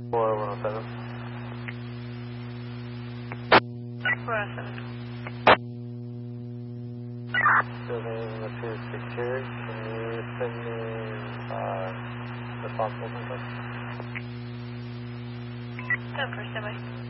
4107. 407. Building the 2 secured. Can you send me responsible info? 10%.